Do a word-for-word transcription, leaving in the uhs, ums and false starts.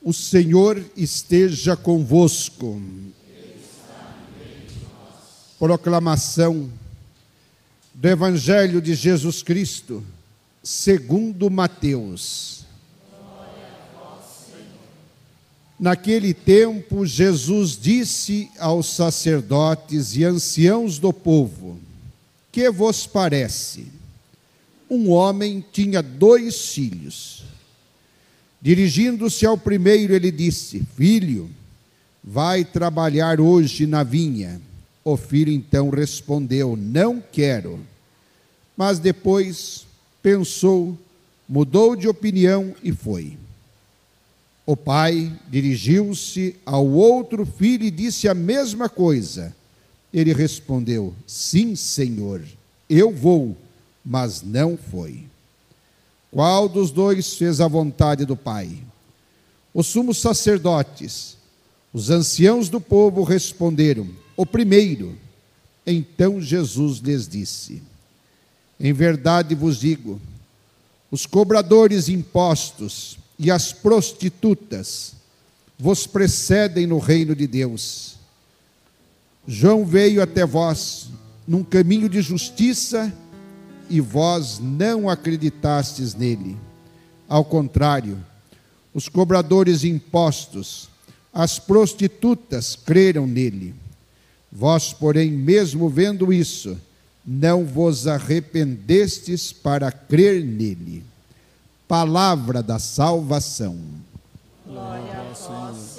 O Senhor esteja convosco. Proclamação do Evangelho de Jesus Cristo, segundo Mateus. Naquele tempo, Jesus disse aos sacerdotes e anciãos do povo: que vos parece? Um homem tinha dois filhos. Dirigindo-se ao primeiro, ele disse: filho, vai trabalhar hoje na vinha. O filho então respondeu: não quero. Mas depois pensou, mudou de opinião e foi. O pai dirigiu-se ao outro filho e disse a mesma coisa. Ele respondeu: sim, Senhor, eu vou, mas não foi. Qual dos dois fez a vontade do pai? Os sumos sacerdotes, os anciãos do povo responderam: o primeiro. Então Jesus lhes disse: em verdade vos digo, os cobradores de impostos e as prostitutas vos precedem no reino de Deus. João veio até vós num caminho de justiça e vós não acreditastes nele. Ao contrário, os cobradores de impostos, as prostitutas creram nele. Vós, porém, mesmo vendo isso, não vos arrependestes para crer nele. Palavra da salvação. Glória a vós, Senhor.